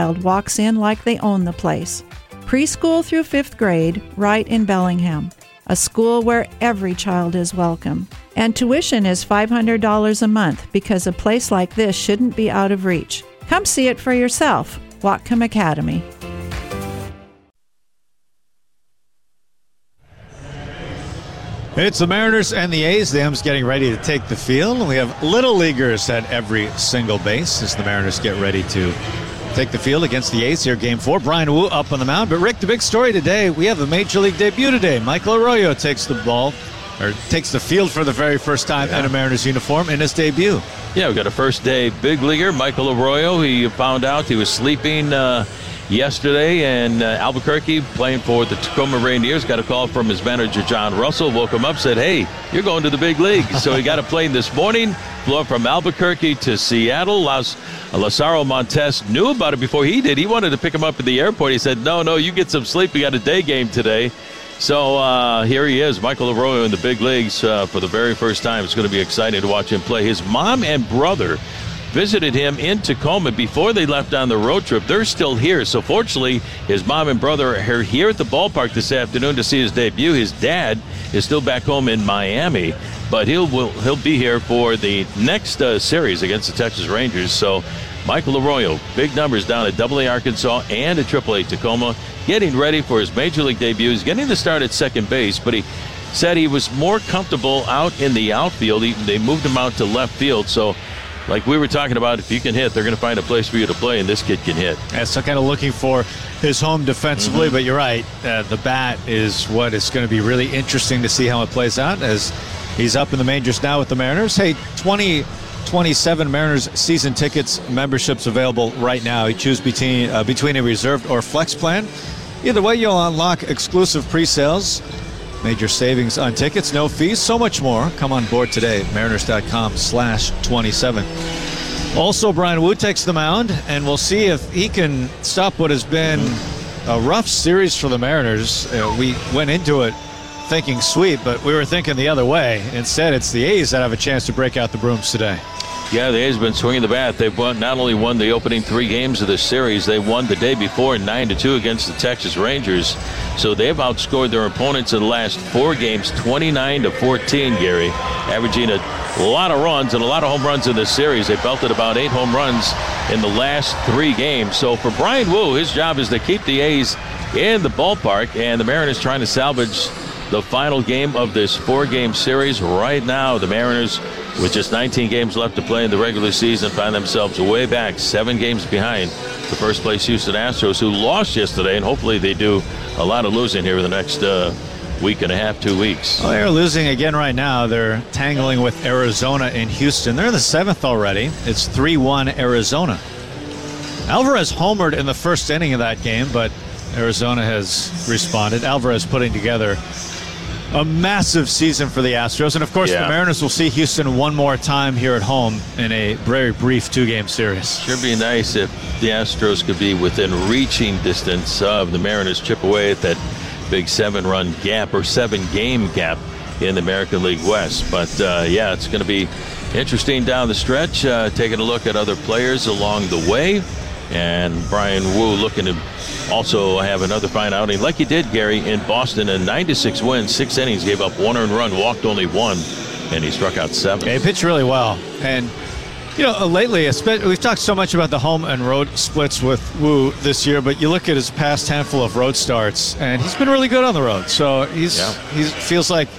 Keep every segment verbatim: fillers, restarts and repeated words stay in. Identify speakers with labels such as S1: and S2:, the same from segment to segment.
S1: child walks in like they own the place. Preschool through fifth grade, right in Bellingham. A school where every child is welcome. And tuition is five hundred dollars a month because a place like this shouldn't be out of reach. Come see it for yourself. Whatcom Academy.
S2: It's the Mariners and the A's. The M's getting ready to take the field. We have little leaguers at every single base as the Mariners get ready to take the field against the A's here, game four. Bryan Woo up on the mound. But, Rick, the big story today, we have a Major League debut today. Michael Arroyo takes the ball, or takes the field for the very first time yeah. in a Mariners uniform in his debut.
S3: Yeah, we got a first-day big leaguer, Michael Arroyo. He found out he was sleeping uh, yesterday, and uh, Albuquerque, playing for the Tacoma Rainiers, got a call from his manager, John Russell, woke him up, said, hey, you're going to the big league. So he got a plane this morning, flew up from Albuquerque to Seattle. Las, Lazaro Montes knew about it before he did. He wanted to pick him up at the airport. He said, no, no, you get some sleep. We got a day game today. So uh, here he is, Michael Arroyo in the big leagues uh, for the very first time. It's going to be exciting to watch him play. His mom and brother visited him in Tacoma before they left on the road trip. They're still here. So fortunately, his mom and brother are here at the ballpark this afternoon to see his debut. His dad is still back home in Miami, but he'll will, he'll be here for the next uh, series against the Texas Rangers. So Michael Arroyo, big numbers down at double A Arkansas and at triple A Tacoma, getting ready for his Major League debut. He's getting to start at second base, but he said he was more comfortable out in the outfield. He, they moved him out to left field, so like we were talking about, if you can hit, they're going to find a place for you to play, and this kid can hit.
S2: Yeah, so kind of looking for his home defensively,
S3: mm-hmm.
S2: but you're right. Uh, the bat is what is going to be really interesting to see how it plays out as he's up in the majors now with the Mariners. Hey, twenty twenty-seven Mariners season tickets memberships available right now. You choose between, uh, between a reserved or flex plan. Either way, you'll unlock exclusive pre-sales, major savings on tickets, no fees, so much more. Come on board today at mariners.com slash 27. Also, Bryan Woo takes the mound, and we'll see if he can stop what has been a rough series for the Mariners. Uh, we went into it thinking sweep, but we were thinking the other way. Instead, it's the A's that have a chance to break out the brooms today.
S3: Yeah, the A's have been swinging the bat. They've won, not only won the opening three games of this series, they won the day before nine to two against the Texas Rangers. So they've outscored their opponents in the last four games, twenty-nine to fourteen, Gary, averaging a lot of runs and a lot of home runs in this series. They belted about eight home runs in the last three games. So for Bryan Woo, his job is to keep the A's in the ballpark, and the Mariners trying to salvage the final game of this four-game series. Right now, the Mariners, with just nineteen games left to play in the regular season, find themselves way back, seven games behind the first-place Houston Astros, who lost yesterday, and hopefully they do a lot of losing here in the next uh, week and a half, two weeks.
S2: Well, they're losing again right now. They're tangling with Arizona in Houston. They're in the seventh already. It's three one Arizona. Alvarez homered in the first inning of that game, but Arizona has responded. Alvarez putting together a massive season for the Astros. And, of course, yeah. the Mariners will see Houston one more time here at home in a very brief two-game series.
S3: Sure be nice if the Astros could be within reaching distance of the Mariners, chip away at that big seven-run gap or seven-game gap in the American League West. But, uh, yeah, it's going to be interesting down the stretch, uh, taking a look at other players along the way. And Bryan Woo looking to also have another fine outing like he did, Gary, in Boston. A nine to six win, six innings, gave up one earned run, walked only one, and he struck out seven.
S2: Yeah, he pitched really well. And, you know, lately, we've talked so much about the home and road splits with Woo this year, but you look at his past handful of road starts, and he's been really good on the road. So he's
S3: yeah.
S2: he feels like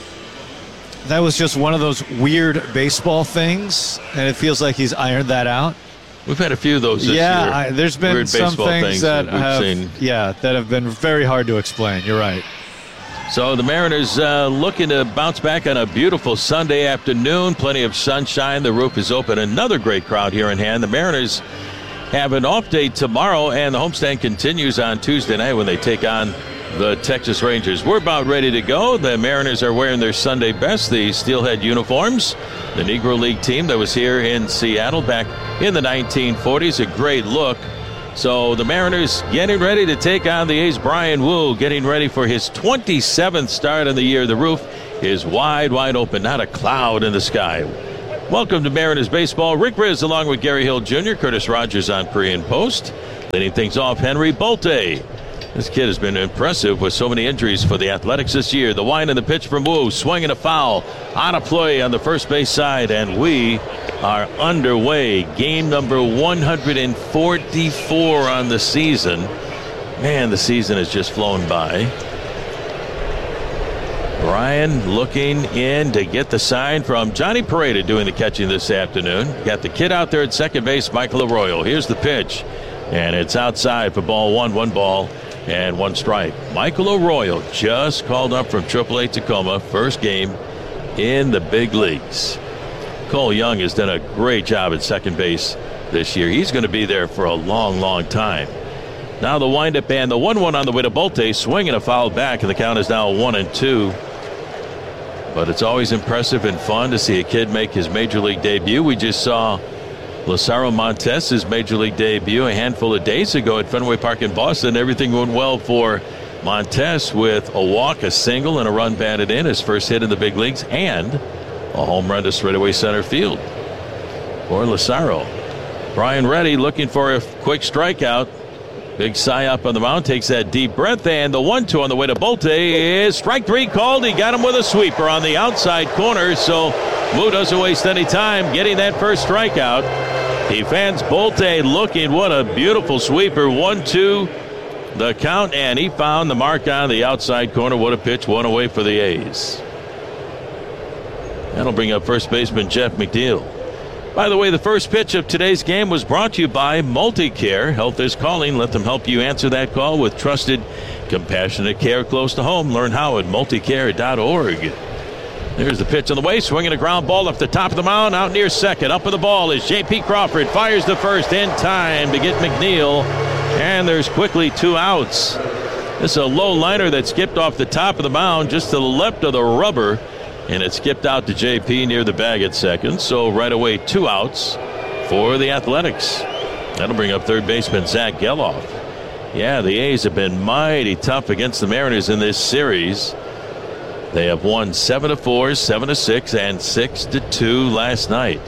S2: that was just one of those weird baseball things, and it feels like he's ironed that out.
S3: We've had a few of those this
S2: yeah,
S3: year.
S2: Yeah, there's been
S3: Weird
S2: some things,
S3: things
S2: that,
S3: that we've
S2: have,
S3: seen.
S2: yeah, that have been very hard to explain. You're right.
S3: So the Mariners uh, looking to bounce back on a beautiful Sunday afternoon. Plenty of sunshine. The roof is open. Another great crowd here in hand. The Mariners have an off day tomorrow, and the homestand continues on Tuesday night when they take on the Texas Rangers. We're about ready to go. The Mariners are wearing their Sunday best, the Steelhead uniforms. The Negro League team that was here in Seattle back in the nineteen forties. A great look. So the Mariners getting ready to take on the A's. Bryan Woo getting ready for his twenty-seventh start of the year. The roof is wide, wide open. Not a cloud in the sky. Welcome to Mariners Baseball. Rick Riz along with Gary Hill Junior Curtis Rogers on pre and post. Leading things off, Henry Bolte. This kid has been impressive with so many injuries for the Athletics this year. The wind and the pitch from Wu, swinging a foul on a play on the first base side, and we are underway. Game number one hundred forty-four on the season. Man, the season has just flown by. Brian looking in to get the sign from Johnny Pareda doing the catching this afternoon. Got the kid out there at second base, Michael Arroyo. Here's the pitch, and it's outside for ball one, one ball and one strike. Michael Arroyo just called up from triple A Tacoma, first game in the big leagues. Cole Young has done a great job at second base this year. He's going to be there for a long, long time. Now the windup and the one one on the way to Bolte, swinging a foul back, and the count is now one and two. But it's always impressive and fun to see a kid make his major league debut. We just saw Lazaro Montes, his major league debut a handful of days ago at Fenway Park in Boston. Everything went well for Montes with a walk, a single, and a run batted in, his first hit in the big leagues, and a home run to straightaway center field for Lazaro. Brian Reddy looking for a quick strikeout. Big Cy up on the mound, takes that deep breath, and the one two on the way to Bolte is strike three called. He got him with a sweeper on the outside corner, so Wu doesn't waste any time getting that first strikeout. He fans Bolte looking, what a beautiful sweeper. one two the count, and he found the mark on the outside corner. What a pitch, one away for the A's. That'll bring up first baseman Jeff McNeil. By the way, the first pitch of today's game was brought to you by MultiCare. Health is calling. Let them help you answer that call with trusted, compassionate care close to home. Learn how at multicare dot org. There's the pitch on the way. Swinging a ground ball up the top of the mound. Out near second. Up with the ball is J P Crawford. Fires the first in time to get McNeil. And there's quickly two outs. This is a low liner that skipped off the top of the mound just to the left of the rubber. And it skipped out to J P near the bag at second. So right away, two outs for the Athletics. That'll bring up third baseman Zach Geloff. Yeah, the A's have been mighty tough against the Mariners in this series. They have won seven to four, seven to six, and six to two last night.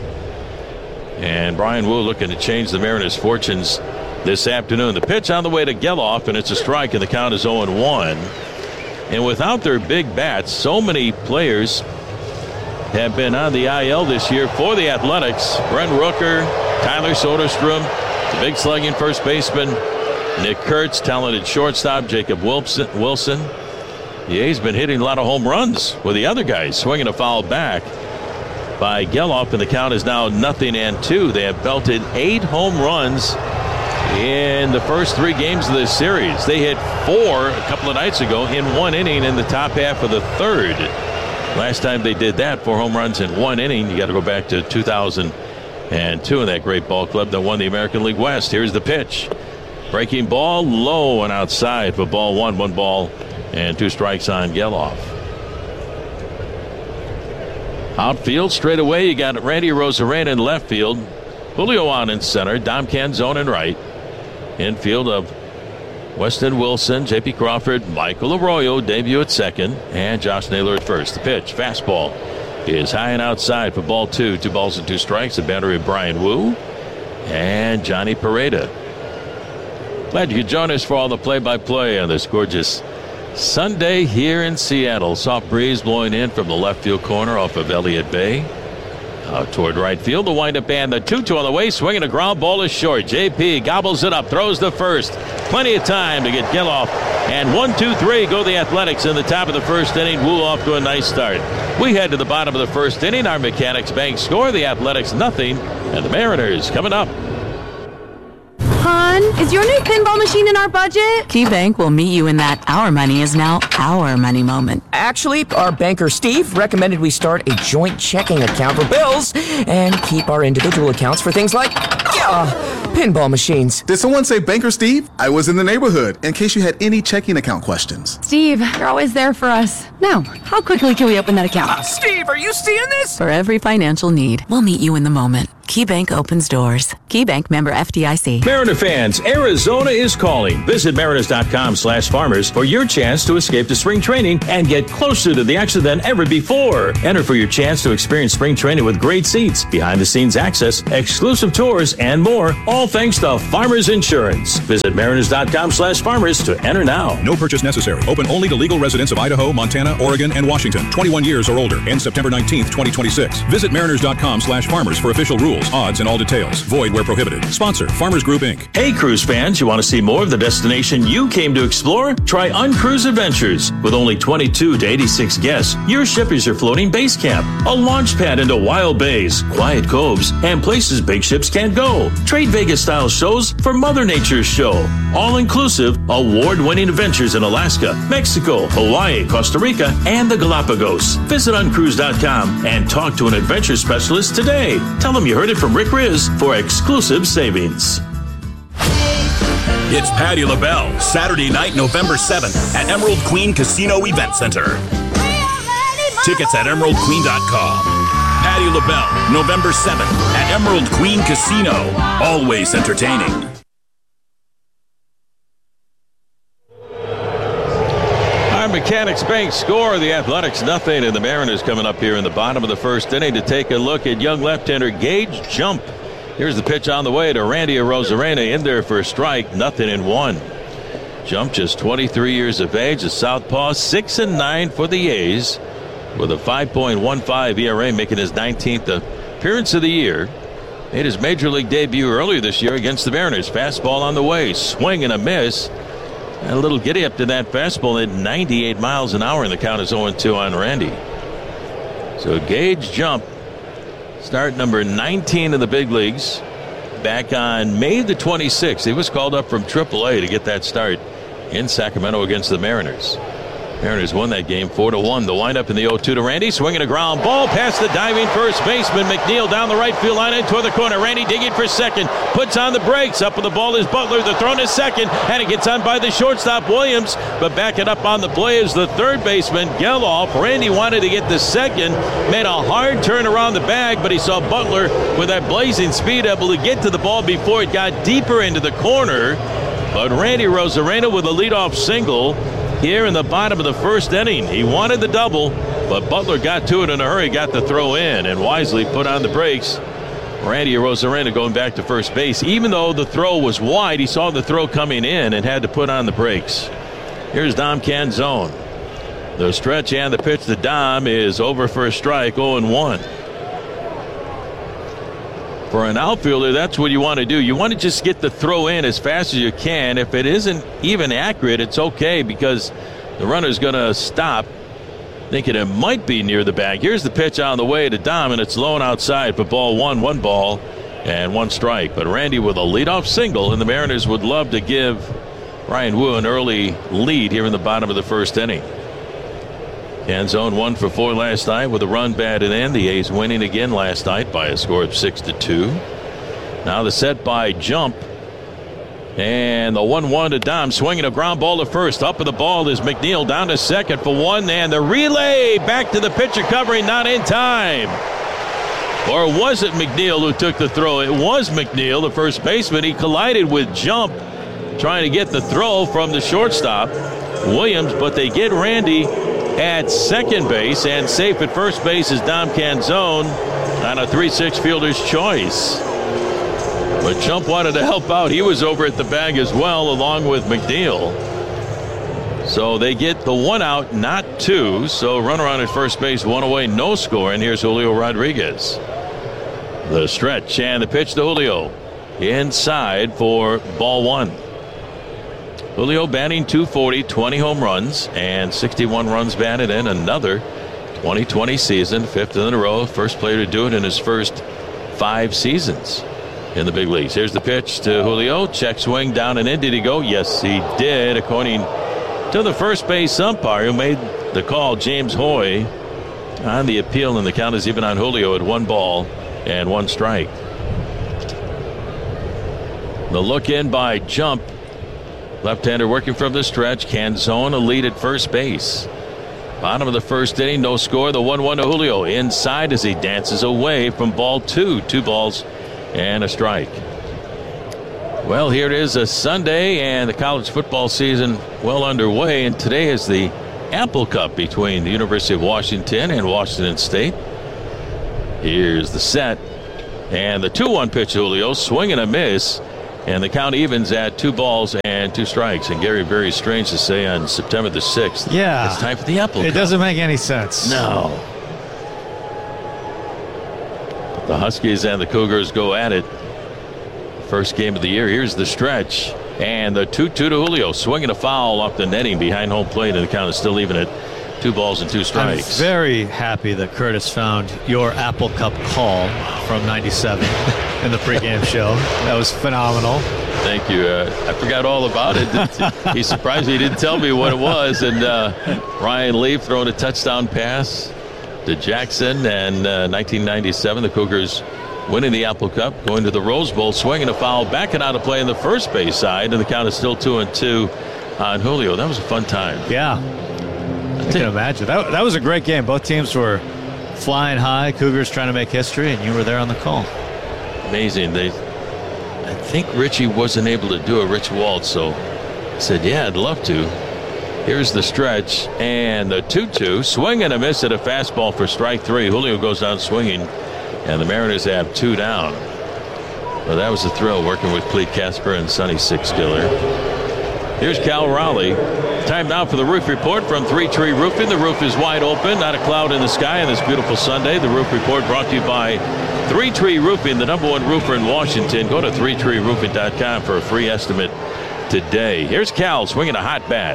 S3: And Brian Wu looking to change the Mariners' fortunes this afternoon. The pitch on the way to Geloff, and it's a strike, and the count is oh and one. And without their big bats, so many players have been on the I L this year for the Athletics. Brent Rooker, Tyler Soderstrom, the big slugging first baseman, Nick Kurtz, talented shortstop, Jacob Wilson. Wilson. The A's been hitting a lot of home runs with the other guys, swinging a foul back by Geloff, and the count is now nothing and two. They have belted eight home runs in the first three games of this series. They hit four a couple of nights ago in one inning in the top half of the third. Last time they did that, four home runs in one inning, you got to go back to two thousand two in that great ball club that won the American League West. Here's the pitch. Breaking ball, low and outside for ball one, one ball and two strikes on Geloff. Outfield straight away, you got Randy Arozarena in left field, Julio on in center, Dom Canzone in right. Infield of Weston Wilson, J P Crawford, Michael Arroyo debut at second, and Josh Naylor at first. The pitch, fastball, is high and outside for ball two. Two balls and two strikes. The batter of Brian Wu and Johnny Pareda. Glad you could join us for all the play-by-play on this gorgeous Sunday here in Seattle. Soft breeze blowing in from the left field corner off of Elliott Bay. Out toward right field, the windup and the two two on the way, swinging a ground ball is short. J P gobbles it up, throws the first. Plenty of time to get Geloff. And one, two, three go the Athletics in the top of the first inning. Wu off to a nice start. We head to the bottom of the first inning. Our Mechanics Bank score, the Athletics nothing, and the Mariners coming up.
S4: Hon, is your new pinball machine in our budget?
S5: KeyBank will meet you in that our money is now our money moment.
S6: Actually, our banker Steve recommended we start a joint checking account for bills and keep our individual accounts for things like uh, pinball machines.
S7: Did someone say Banker Steve? I was in the neighborhood in case you had any checking account questions.
S4: Steve, you're always there for us. Now, how quickly can we open that account?
S6: Uh, Steve, are you seeing this?
S5: For every financial need, we'll meet you in the moment. KeyBank opens doors. KeyBank, member F D I C.
S8: Mariner fans, Arizona is calling. Visit mariners.com slash farmers for your chance to escape to spring training and get closer to the action than ever before. Enter for your chance to experience spring training with great seats, behind-the-scenes access, exclusive tours, and more, all thanks to Farmers Insurance. Visit mariners.com slash farmers to enter now.
S9: No purchase necessary. Open only to legal residents of Idaho, Montana, Oregon, and Washington. twenty-one years or older. Ends September nineteenth, twenty twenty-six. Visit mariners.com slash farmers for official rules, odds, and all details. Void where prohibited. Sponsor, Farmers Group, Incorporated.
S8: Hey, cruise fans, you want to see more of the destination you came to explore? Try Uncruise Adventures. With only twenty-two to eighty-six guests, your ship is your floating base camp, a launch pad into wild bays, quiet coves, and places big ships can't go. Trade Vegas-style shows for Mother Nature's show. All-inclusive, award-winning adventures in Alaska, Mexico, Hawaii, Costa Rica, and the Galapagos. Visit uncruise dot com and talk to an adventure specialist today. Tell them you heard it from Rick Riz for exclusive savings.
S10: It's Patti LaBelle, Saturday night, November seventh at Emerald Queen Casino Event Center. Tickets at emerald queen dot com. Patti LaBelle, November seventh at Emerald Queen Casino. Always entertaining.
S3: Our Mechanics Bank score, the Athletics nothing, and the Mariners coming up here in the bottom of the first inning to take a look at young left-hander Gage Jump. Here's the pitch on the way to Randy Arozarena, in there for a strike, nothing in one. Jump just twenty-three years of age, a southpaw, six and nine for the A's, with a five point one five E R A, making his nineteenth appearance of the year. Made his major league debut earlier this year against the Mariners. Fastball on the way, swing and a miss. And a little giddy up to that fastball at ninety-eight miles an hour, and the count is oh and two on Randy. So Gage Jump, start number nineteen in the big leagues. Back on May the twenty-sixth, he was called up from triple A to get that start in Sacramento against the Mariners. Mariners won that game four to one. The windup in the oh two to Randy, swinging a ground ball past the diving first baseman McNeil down the right field line and toward the corner. Randy digging for second, puts on the brakes. Up with the ball is Butler. The throw to second, and it gets on by the shortstop Williams, but backing up on the play is the third baseman Geloff. Randy wanted to get the second, made a hard turn around the bag, but he saw Butler with that blazing speed able to get to the ball before it got deeper into the corner. But Randy Arozarena with a leadoff single here in the bottom of the first inning. He wanted the double, but Butler got to it in a hurry, got the throw in, and wisely put on the brakes. Randy Arozarena going back to first base. Even though the throw was wide, he saw the throw coming in and had to put on the brakes. Here's Dom Canzone. The stretch and the pitch to Dom is over for a strike, oh and one. For an outfielder, that's what you want to do. You want to just get the throw in as fast as you can. If it isn't even accurate, it's okay, because the runner's going to stop thinking it might be near the bag. Here's the pitch on the way to Dom, and it's low and outside for ball one, one ball and one strike. But Randy with a leadoff single, and the Mariners would love to give Ryan Wu an early lead here in the bottom of the first inning. Canzone one for four last night with a run batted in. The A's winning again last night by a score of six to two. Now the set by Jump. And the one one to Dom, swinging a ground ball to first. Up with the ball is McNeil, down to second for one. And the relay back to the pitcher covering, not in time. Or was it McNeil who took the throw? It was McNeil, the first baseman. He collided with Jump, trying to get the throw from the shortstop, Williams, but they get Randy at second base, and safe at first base is Dom Canzone on a three six fielder's choice. But Jump wanted to help out. He was over at the bag as well, along with McNeil. So they get the one out, not two. So runner on at first base, one away, no score. And here's Julio Rodriguez. The stretch and the pitch to Julio. Inside for ball one. Julio batting two forty, twenty home runs, and sixty-one runs batted in. Another twenty twenty season, fifth in a row. First player to do it in his first five seasons in the big leagues. Here's the pitch to Julio. Check swing down and in. Did he go? Yes, he did, according to the first base umpire who made the call, James Hoy, on the appeal, and the count is even on Julio at one ball and one strike. The look in by Jump. Left-hander working from the stretch. Canzone a lead at first base. Bottom of the first inning, no score. The one one to Julio inside as he dances away from ball two. Two balls and a strike. Well, here it is, a Sunday, and the college football season well underway. And today is the Apple Cup between the University of Washington and Washington State. Here's the set. And the two one pitch, Julio, swing and a miss. And the count evens at two balls and two strikes. And Gary, very strange to say on September the sixth.
S2: Yeah.
S3: It's time for the Apple Cup.
S2: It doesn't make any sense.
S3: No. But the Huskies and the Cougars go at it. First game of the year. Here's the stretch. And the two two to Julio. Swinging a foul off the netting behind home plate. And the count is still even at two balls and two strikes.
S2: I'm very happy that Curtis found your Apple Cup call from ninety-seven in the pregame show. That was phenomenal.
S3: Thank you. Uh, I forgot all about it. He's surprised he didn't tell me what it was. And uh, Ryan Leaf throwing a touchdown pass to Jackson. And uh, nineteen ninety-seven, the Cougars winning the Apple Cup, going to the Rose Bowl, swinging a foul, backing out of play in the first base side. And the count is still two and two on Julio. That was a fun time.
S2: Yeah. I can imagine. That, that was a great game. Both teams were flying high. Cougars trying to make history, and you were there on the call.
S3: Amazing. They, I think Richie wasn't able to do a Rich Waltz, so I said, yeah, I'd love to. Here's the stretch, and the two two. Swing and a miss at a fastball for strike three. Julio goes down swinging, and the Mariners have two down. Well, that was a thrill working with Clete Casper and Sonny Sixskiller. Here's Cal Raleigh. Time now for the roof report from Three Tree Roofing. The roof is wide open, not a cloud in the sky on this beautiful Sunday. The roof report brought to you by Three Tree Roofing, the number one roofer in Washington. Go to three tree roofing dot com for a free estimate today. Here's Cal swinging a hot bat.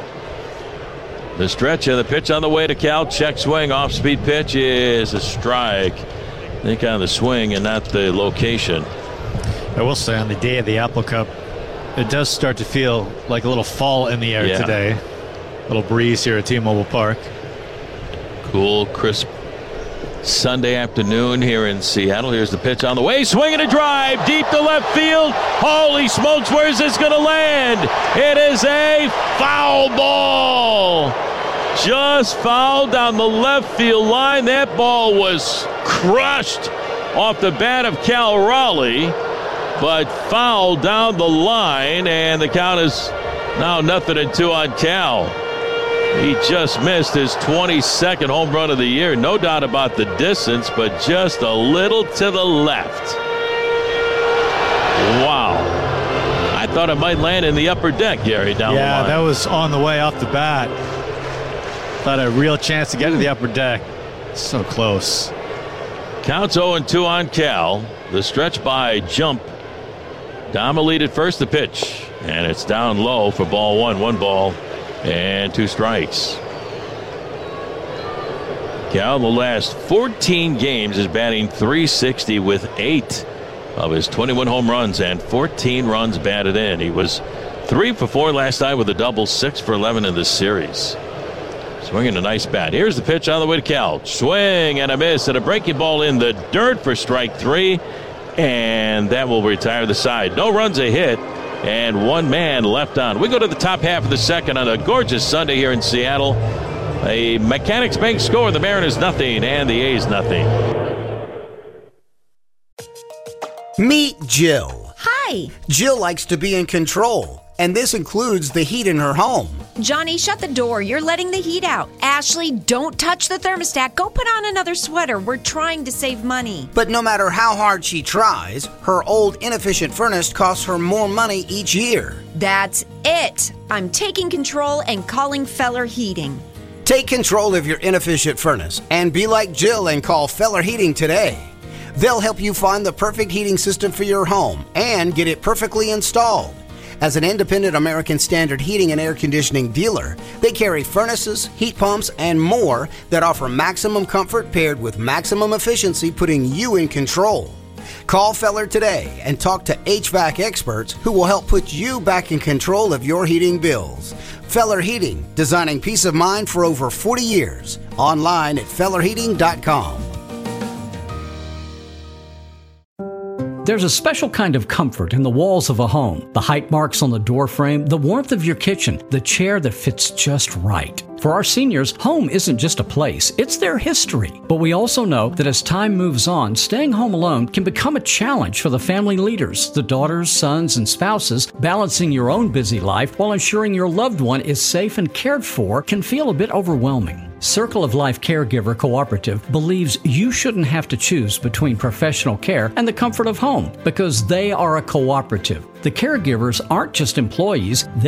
S3: The stretch and the pitch on the way to Cal. Check swing, off-speed pitch is a strike. I think on the swing and not the location.
S2: I will say on the day of the Apple Cup, it does start to feel like a little fall in the air
S3: yeah.
S2: today. A little breeze here at T-Mobile Park.
S3: Cool, crisp Sunday afternoon here in Seattle. Here's the pitch on the way. Swinging a drive deep to left field. Holy smokes, where's this going to land? It is a foul ball. Just fouled down the left field line. That ball was crushed off the bat of Cal Raleigh, but fouled down the line, and the count is now nothing and two on Cal. He just missed his twenty-second home run of the year. No doubt about the distance, but just a little to the left. Wow. I thought it might land in the upper deck, Gary, down
S2: yeah,
S3: the line.
S2: Yeah, that was on the way off the bat. Thought a real chance to get to the upper deck. So close.
S3: Counts oh and two on Cal. The stretch by Jump. Dama lead at first, the pitch. And it's down low for ball one. One ball and two strikes. Cal, the last fourteen games, is batting three sixty with eight of his twenty-one home runs and fourteen runs batted in. He was three for four last night with a double, six for eleven in this series. Swinging a nice bat. Here's the pitch on the way to Cal. Swing and a miss, and a breaking ball in the dirt for strike three. And that will retire the side. No runs a hit, and one man left on. We go to the top half of the second on a gorgeous Sunday here in Seattle. A Mechanics Bank score, the Mariners nothing and the A's nothing.
S11: Meet Jill.
S12: Hi.
S11: Jill likes to be in control, and this includes the heat in her home.
S12: Johnny, shut the door. You're letting the heat out. Ashley, don't touch the thermostat. Go put on another sweater. We're trying to save money.
S11: But no matter how hard she tries, her old inefficient furnace costs her more money each year.
S12: That's it. I'm taking control and calling Feller Heating.
S11: Take control of your inefficient furnace and be like Jill and call Feller Heating today. They'll help you find the perfect heating system for your home and get it perfectly installed. As an independent American Standard heating and air conditioning dealer, they carry furnaces, heat pumps, and more that offer maximum comfort paired with maximum efficiency, putting you in control. Call Feller today and talk to H V A C experts who will help put you back in control of your heating bills. Feller Heating, designing peace of mind for over forty years. Online at feller heating dot com.
S13: There's a special kind of comfort in the walls of a home. The height marks on the door frame, the warmth of your kitchen, the chair that fits just right. For our seniors, home isn't just a place, it's their history. But we also know that as time moves on, staying home alone can become a challenge for the family leaders, the daughters, sons, and spouses. Balancing your own busy life while ensuring your loved one is safe and cared for can feel a bit overwhelming. Circle of Life Caregiver Cooperative believes you shouldn't have to choose between professional care and the comfort of home because they are a cooperative. The caregivers aren't just employees,